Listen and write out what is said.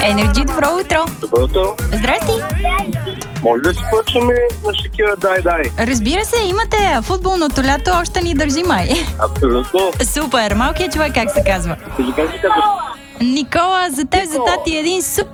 Енерджи, добро утро! Добро утро. Здрасти! Може да си почваме на Шакира дай. Разбира се, имате футболното лято, още ни държи май. Абсолютно. Супер! Малкият човек как се казва? Ще ги кажете, Никола, за теб, за тати един супер